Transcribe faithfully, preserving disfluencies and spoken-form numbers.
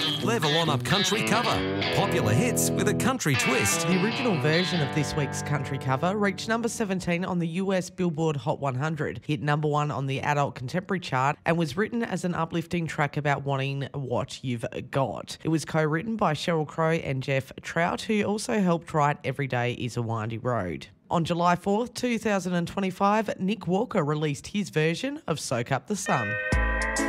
Level on up country cover. Popular hits with a country twist. The original version of this week's country cover reached number seventeen on the U S Billboard Hot one hundred, hit number one on the adult contemporary chart, and was written as an uplifting track about wanting what you've got. It was co-written by Sheryl Crow and Jeff Trout, who also helped write Every Day is a Windy Road. On July fourth, two thousand twenty-five, Nick Walker released his version of Soak Up the Sun.